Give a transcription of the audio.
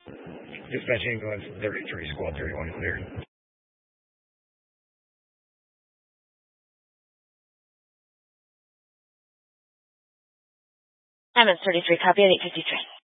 Dispatch ambulance 33, squad 31 cleared. Ambulance 33, copy at 8:53.